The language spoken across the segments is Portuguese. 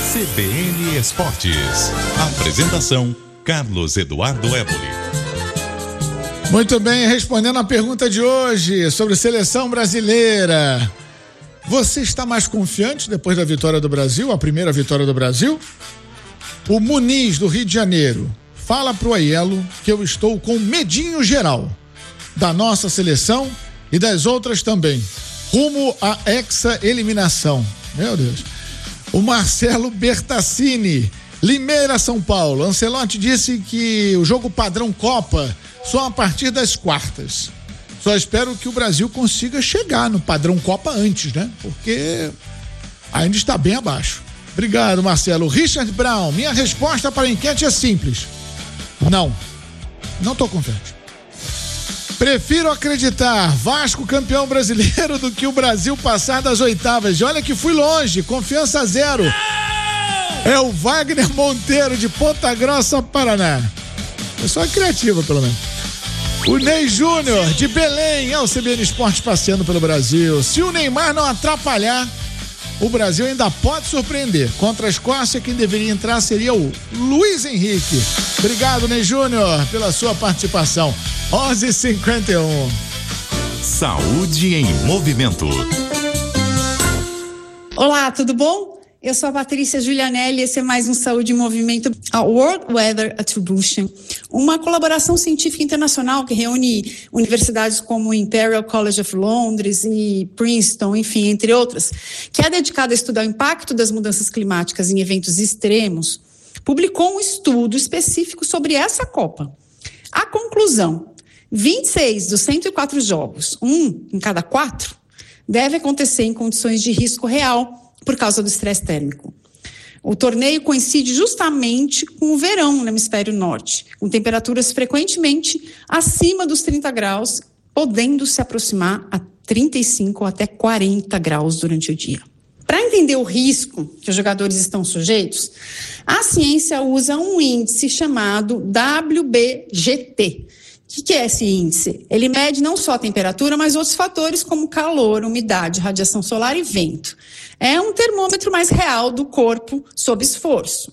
CBN Esportes. Apresentação: Carlos Eduardo Éboli. Muito bem, respondendo a pergunta de hoje sobre seleção brasileira. Você está mais confiante depois da vitória do Brasil, a primeira vitória do Brasil? O Muniz, do Rio de Janeiro, fala pro Aiello que eu estou com medinho geral da nossa seleção e das outras também, rumo à hexa-eliminação. Meu Deus. O Marcelo Bertassini, Limeira, São Paulo. Ancelotti disse que o jogo padrão Copa só a partir das quartas. Só espero que o Brasil consiga chegar no padrão Copa antes, né? Porque ainda está bem abaixo. Obrigado, Marcelo. Richard Brown, minha resposta para a enquete é simples. Não tô confiante. Prefiro acreditar Vasco campeão brasileiro do que o Brasil passar das oitavas. E olha que fui longe, confiança zero. É o Wagner Monteiro, de Ponta Grossa, Paraná. Pessoa criativa, pelo menos. O Ney Júnior, de Belém. É o CBN Esportes passeando pelo Brasil. Se o Neymar não atrapalhar, o Brasil ainda pode surpreender. Contra a Escócia, quem deveria entrar seria o Luiz Henrique. Obrigado, Ney Júnior, pela sua participação. 11h51. Saúde em Movimento. Olá, tudo bom? Eu sou a Patrícia Giulianelli e esse é mais um Saúde em Movimento, a World Weather Attribution, uma colaboração científica internacional que reúne universidades como o Imperial College of Londres e Princeton, enfim, entre outras, que é dedicada a estudar o impacto das mudanças climáticas em eventos extremos, publicou um estudo específico sobre essa Copa. A conclusão: 26 dos 104 jogos, um em cada 4, deve acontecer em condições de risco real por causa do estresse térmico. O torneio coincide justamente com o verão no hemisfério norte, com temperaturas frequentemente acima dos 30 graus, podendo se aproximar a 35 ou até 40 graus durante o dia. Para entender o risco que os jogadores estão sujeitos, a ciência usa um índice chamado WBGT. O que é esse índice? Ele mede não só a temperatura, mas outros fatores como calor, umidade, radiação solar e vento. É um termômetro mais real do corpo sob esforço.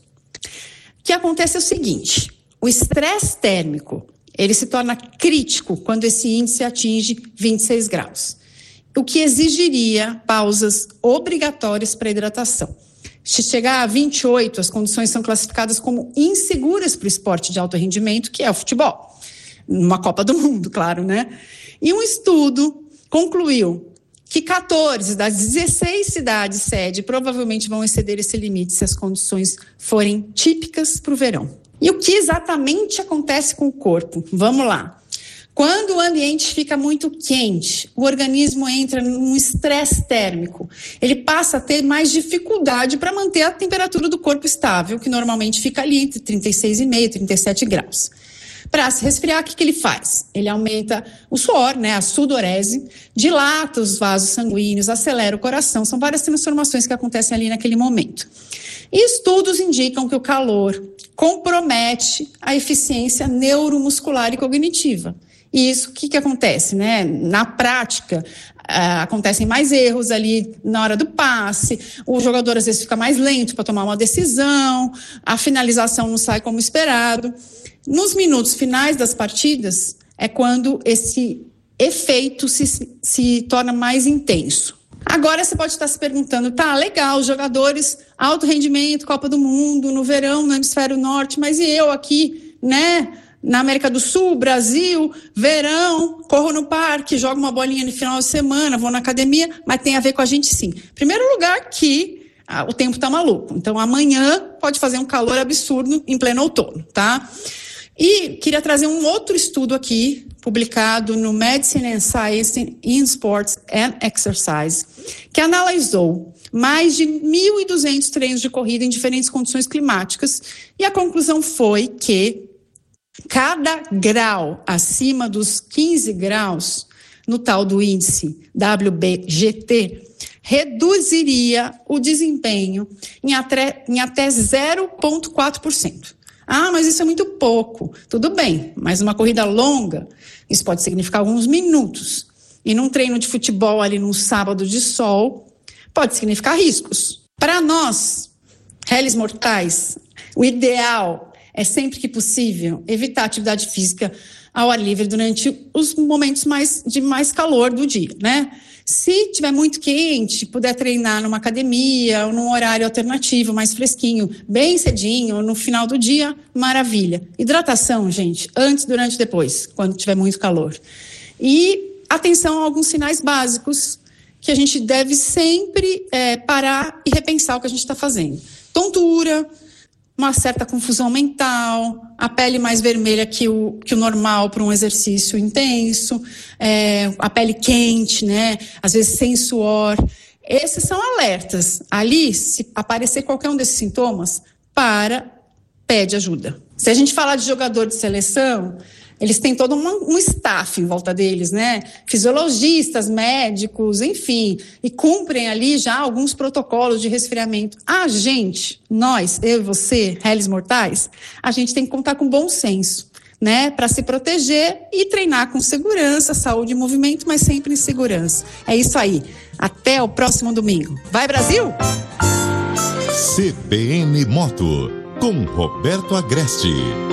O que acontece é o seguinte: o estresse térmico, ele se torna crítico quando esse índice atinge 26 graus, o que exigiria pausas obrigatórias para hidratação. Se chegar a 28, as condições são classificadas como inseguras para o esporte de alto rendimento, que é o futebol. Numa Copa do Mundo, claro, né? E um estudo concluiu que 14 das 16 cidades sede provavelmente vão exceder esse limite se as condições forem típicas para o verão. E o que exatamente acontece com o corpo? Vamos lá. Quando o ambiente fica muito quente, o organismo entra num estresse térmico. Ele passa a ter mais dificuldade para manter a temperatura do corpo estável, que normalmente fica ali entre 36,5 e 37 graus. Para se resfriar, o que ele faz? Ele aumenta o suor, né, a sudorese, dilata os vasos sanguíneos, acelera o coração. São várias transformações que acontecem ali naquele momento. E estudos indicam que o calor compromete a eficiência neuromuscular e cognitiva. E isso, o que acontece, né? Na prática, acontecem mais erros ali na hora do passe, o jogador às vezes fica mais lento para tomar uma decisão, a finalização não sai como esperado. Nos minutos finais das partidas é quando esse efeito se torna mais intenso. Agora você pode estar se perguntando, tá, legal, jogadores, alto rendimento, Copa do Mundo, no verão, no hemisfério norte, mas e eu aqui, né, na América do Sul, Brasil, verão, corro no parque, jogo uma bolinha no final de semana, vou na academia, mas tem a ver com a gente sim. Primeiro lugar que o tempo tá maluco, então amanhã pode fazer um calor absurdo em pleno outono, tá? E queria trazer um outro estudo aqui, publicado no Medicine and Science in Sports and Exercise, que analisou mais de 1.200 treinos de corrida em diferentes condições climáticas, e a conclusão foi que cada grau acima dos 15 graus, no tal do índice WBGT, reduziria o desempenho em até 0,4%. Ah, mas isso é muito pouco. Tudo bem, mas uma corrida longa, isso pode significar alguns minutos. E num treino de futebol ali num sábado de sol, pode significar riscos. Para nós, réis mortais, o ideal é sempre que possível evitar atividade física ao ar livre durante os momentos de mais calor do dia, né? Se tiver muito quente, puder treinar numa academia ou num horário alternativo, mais fresquinho, bem cedinho, no final do dia, maravilha. Hidratação, gente, antes, durante e depois, quando tiver muito calor. E atenção a alguns sinais básicos que a gente deve sempre parar e repensar o que a gente está fazendo. Tontura, uma certa confusão mental, a pele mais vermelha que o normal para um exercício intenso, a pele quente, né? Às vezes sem suor. Esses são alertas. Ali, se aparecer qualquer um desses sintomas, pede ajuda. Se a gente falar de jogador de seleção, eles têm todo um staff em volta deles, né? Fisiologistas, médicos, enfim, e cumprem ali já alguns protocolos de resfriamento. A gente, nós, eu e você, réis mortais, a gente tem que contar com bom senso, né? Para se proteger e treinar com segurança, saúde e movimento, mas sempre em segurança. É isso aí. Até o próximo domingo. Vai, Brasil! CBN Moto, com Roberto Agreste.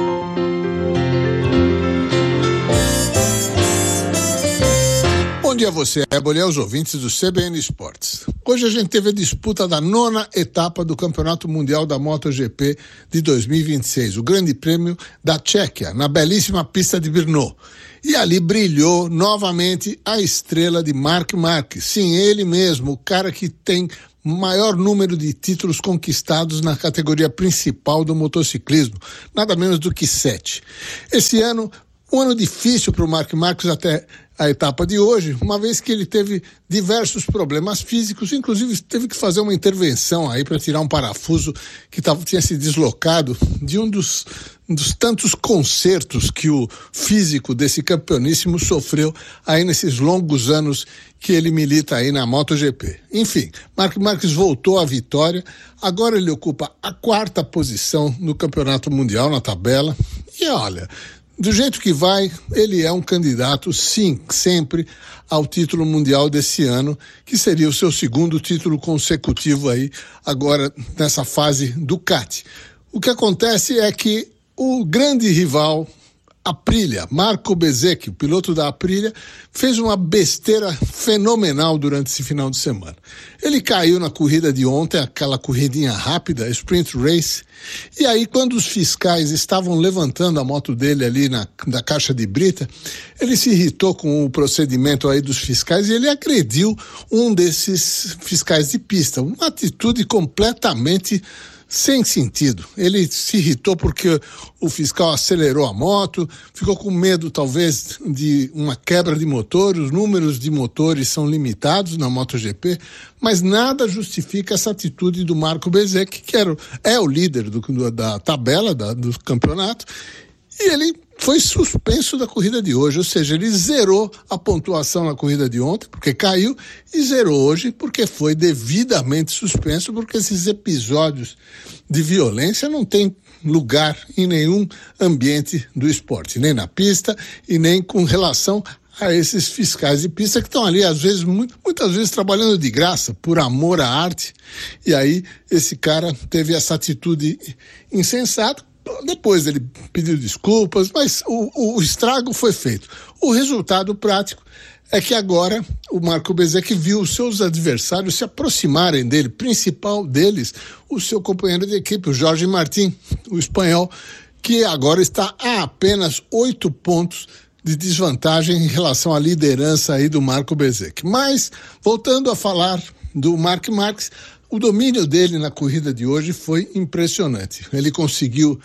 Bom dia a você, Éboli, aos ouvintes do CBN Esportes. Hoje a gente teve a disputa da 9ª etapa do Campeonato Mundial da MotoGP de 2026, o Grande Prêmio da Tchequia, na belíssima pista de Brno. E ali brilhou novamente a estrela de Marc Marquez. Sim, ele mesmo, o cara que tem maior número de títulos conquistados na categoria principal do motociclismo, nada menos do que 7. Esse ano, um ano difícil para o Marc Marquez até a etapa de hoje, uma vez que ele teve diversos problemas físicos, inclusive teve que fazer uma intervenção aí para tirar um parafuso que tinha se deslocado de um dos tantos concertos que o físico desse campeoníssimo sofreu aí nesses longos anos que ele milita aí na MotoGP. Enfim, Marc Marquez voltou à vitória, agora ele ocupa a 4ª posição no Campeonato Mundial na tabela, e olha, do jeito que vai, ele é um candidato, sim, sempre ao título mundial desse ano, que seria o seu segundo título consecutivo aí, agora nessa fase Ducati. O que acontece é que o grande rival Aprilia, Marco Bezzecchi, o piloto da Aprilia, fez uma besteira fenomenal durante esse final de semana. Ele caiu na corrida de ontem, aquela corridinha rápida, sprint race, e aí quando os fiscais estavam levantando a moto dele ali da caixa de brita, ele se irritou com o procedimento aí dos fiscais e ele agrediu um desses fiscais de pista, uma atitude completamente sem sentido. Ele se irritou porque o fiscal acelerou a moto, ficou com medo talvez de uma quebra de motor, os números de motores são limitados na MotoGP, mas nada justifica essa atitude do Marco Bezzecchi, que é o líder da tabela do campeonato, e ele foi suspenso da corrida de hoje, ou seja, ele zerou a pontuação na corrida de ontem, porque caiu, e zerou hoje porque foi devidamente suspenso, porque esses episódios de violência não têm lugar em nenhum ambiente do esporte, nem na pista e nem com relação a esses fiscais de pista que estão ali, às vezes, muitas vezes trabalhando de graça, por amor à arte, e aí esse cara teve essa atitude insensata. Depois ele pediu desculpas, mas o estrago foi feito. O resultado prático é que agora o Marco Bezzecchi viu os seus adversários se aproximarem dele, principal deles, o seu companheiro de equipe, o Jorge Martin, o espanhol, que agora está a apenas 8 pontos de desvantagem em relação à liderança aí do Marco Bezzecchi. Mas, voltando a falar do Marc Marquez, o domínio dele na corrida de hoje foi impressionante. Ele conseguiu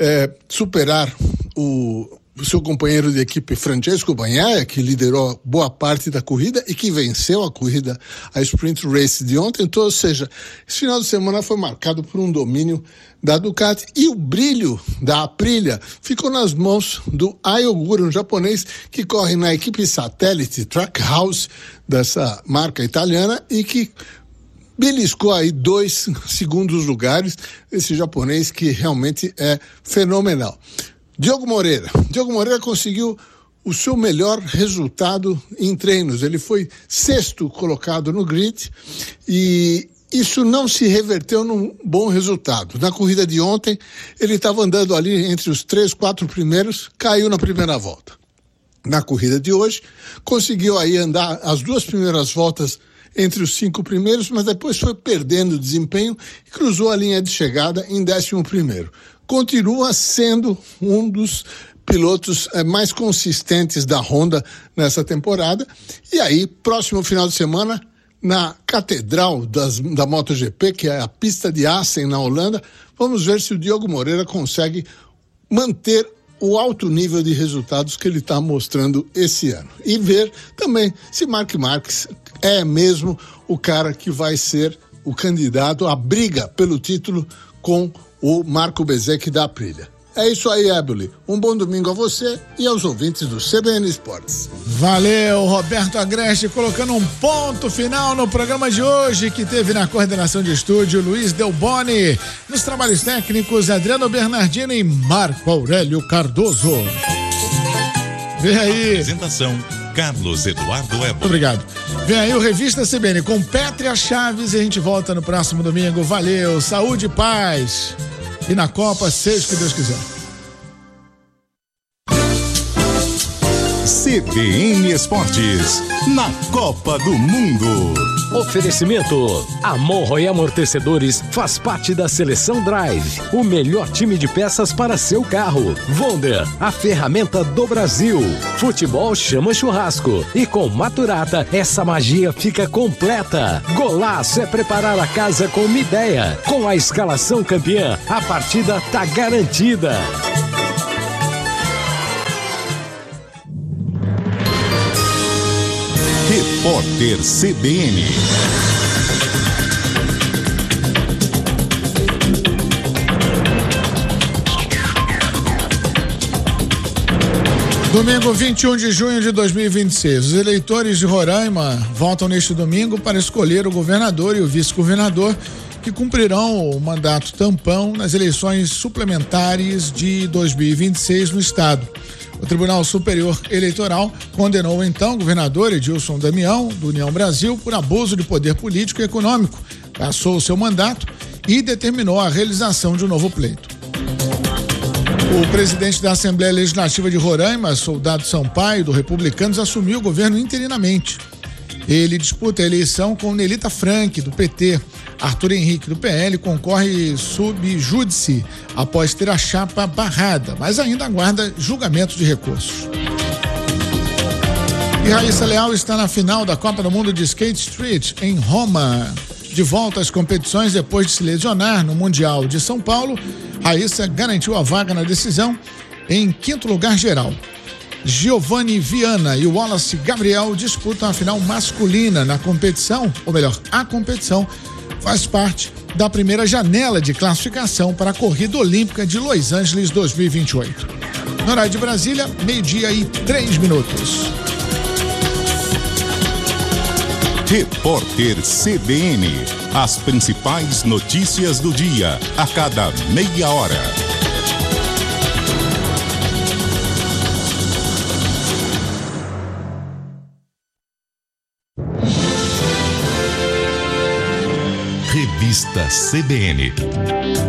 superar o seu companheiro de equipe Francesco Bagnaia, que liderou boa parte da corrida e que venceu a corrida, a sprint race de ontem. Então, ou seja, esse final de semana foi marcado por um domínio da Ducati e o brilho da Aprilia ficou nas mãos do Ai Ogura, um japonês que corre na equipe satélite Trackhouse dessa marca italiana e que beliscou aí 2 segundos lugares, esse japonês que realmente é fenomenal. Diogo Moreira conseguiu o seu melhor resultado em treinos. Ele foi 6º colocado no grid e isso não se reverteu num bom resultado. Na corrida de ontem, ele estava andando ali entre os 3, 4 primeiros, caiu na primeira volta. Na corrida de hoje, conseguiu aí andar as 2 primeiras voltas entre os 5 primeiros, mas depois foi perdendo desempenho e cruzou a linha de chegada em 11º. Continua sendo um dos pilotos mais consistentes da Honda nessa temporada. E aí, próximo final de semana, na Catedral da MotoGP, que é a pista de Assen, na Holanda, vamos ver se o Diogo Moreira consegue manter o alto nível de resultados que ele está mostrando esse ano. E ver também se Marc Marquez é mesmo o cara que vai ser o candidato à briga pelo título com o Marco Bezzecchi da Aprilia. É isso aí, Éboli. Um bom domingo a você e aos ouvintes do CBN Esportes. Valeu, Roberto Agreste, colocando um ponto final no programa de hoje, que teve na coordenação de estúdio Luiz Delboni, nos trabalhos técnicos Adriano Bernardino e Marco Aurélio Cardoso. Vem aí. Apresentação, Carlos Eduardo Éboli. Obrigado. Vem aí o Revista CBN com Pétria Chaves e a gente volta no próximo domingo. Valeu, saúde e paz. E na Copa, seja o que Deus quiser. CBN Esportes, na Copa do Mundo. Oferecimento: Amorro e Amortecedores faz parte da Seleção Drive, o melhor time de peças para seu carro. Wonder, a ferramenta do Brasil. Futebol chama churrasco e com Maturata essa magia fica completa. Golaço é preparar a casa com uma ideia. Com a escalação campeã, a partida tá garantida. Repórter CBN. Domingo 21 de junho de 2026. Os eleitores de Roraima votam neste domingo para escolher o governador e o vice-governador que cumprirão o mandato tampão nas eleições suplementares de 2026 no estado. O Tribunal Superior Eleitoral condenou então o governador Edilson Damião, do União Brasil, por abuso de poder político e econômico, passou o seu mandato e determinou a realização de um novo pleito. O presidente da Assembleia Legislativa de Roraima, Soldado Sampaio, do Republicanos, assumiu o governo interinamente. Ele disputa a eleição com Nelita Frank, do PT. Arthur Henrique, do PL, concorre sub júdice após ter a chapa barrada, mas ainda aguarda julgamento de recursos. E Raíssa Leal está na final da Copa do Mundo de Skate Street, em Roma. De volta às competições depois de se lesionar no Mundial de São Paulo, Raíssa garantiu a vaga na decisão em 5º lugar geral. Giovanni Viana e Wallace Gabriel disputam a final masculina na competição, ou melhor, a competição faz parte da primeira janela de classificação para a corrida olímpica de Los Angeles 2028. No horário de Brasília, 12:03. Repórter CBN. As principais notícias do dia, a cada meia hora. Revista CBN.